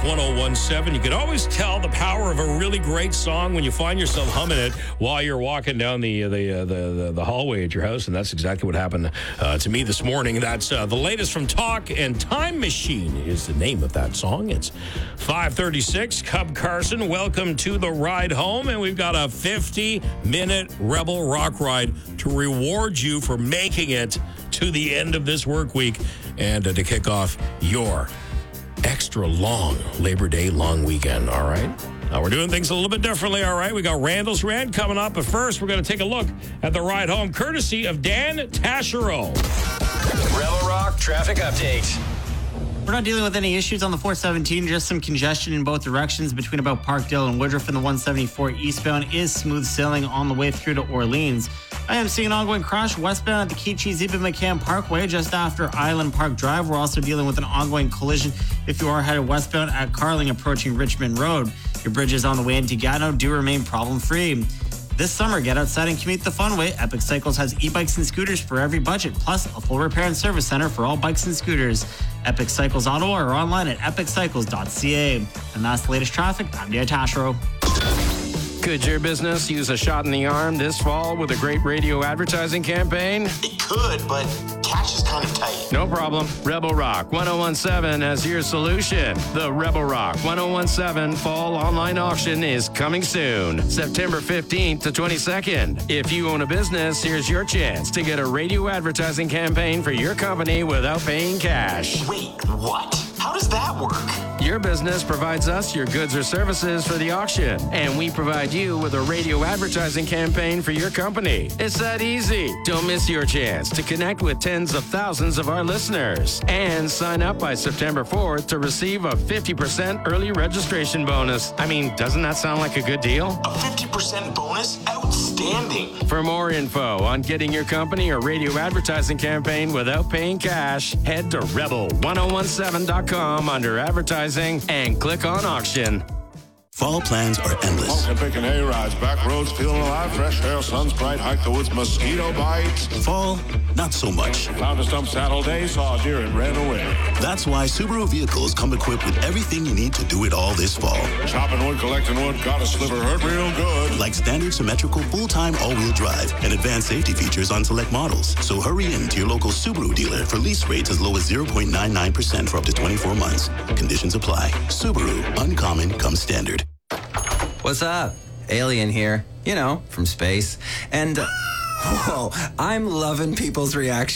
1017. You can always tell the power of a really great song when you find yourself humming it while you're walking down the hallway at your house, and that's exactly what happened to me this morning. That's the latest from Talk, and Time Machine is the name of that song. It's 5:36. Cub Carson, welcome to the ride home, and we've got a 50-minute Rebel Rock ride to reward you for making it to the end of this work week and to kick off your extra long Labor Day long weekend, all right? Now, we're doing things a little bit differently, all right? We got Randall's Rant coming up, but first, we're going to take a look at the ride home, courtesy of Dan Taschereau. Rebel Rock traffic update. We're not dealing with any issues on the 417, just some congestion in both directions between about Parkdale and Woodruff, and the 174 eastbound is smooth sailing on the way through to Orleans. I am seeing an ongoing crash westbound at the Keachie-Ziba McCann Parkway just after Island Park Drive. We're also dealing with an ongoing collision if you are headed westbound at Carling approaching Richmond Road. Your bridges on the way into Gatineau do remain problem-free. This summer, get outside and commute the fun way. Epic Cycles has e-bikes and scooters for every budget, plus a full repair and service center for all bikes and scooters. Epic Cycles Ottawa or online at epiccycles.ca. And that's the latest traffic. I'm Dan Taschereau. Could your business use a shot in the arm this fall with a great radio advertising campaign? It could, but cash is kind of tight. No problem. Rebel Rock 1017 has your solution. The Rebel Rock 1017 Fall Online Auction is coming soon, September 15th to 22nd. If you own a business, here's your chance to get a radio advertising campaign for your company without paying cash. Wait, what? How does that work? Your business provides us your goods or services for the auction, and we provide you with a radio advertising campaign for your company. It's that easy. Don't miss your chance to connect with tens of thousands of our listeners, and sign up by September 4th to receive a 50% early registration bonus. I mean, doesn't that sound like a good deal? A 50% bonus? Outstanding. For more info on getting your company or radio advertising campaign without paying cash, head to rebel1017.com under advertising and click on auction. Fall plans are endless. Walking, picking A-rides, back roads, feeling alive, fresh air, sun's bright, hike the woods, mosquito bites. Fall, not so much. Found a stump Saturday, saw a deer and ran away. That's why Subaru vehicles come equipped with everything you need to do it all this fall. Chopping wood, collecting wood, got a sliver, hurt real good. Like standard symmetrical full-time all-wheel drive and advanced safety features on select models. So hurry in to your local Subaru dealer for lease rates as low as 0.99% for up to 24 months. Conditions apply. Subaru, uncommon comes standard. What's up? Alien here. You know, from space. And, whoa, I'm loving people's reaction.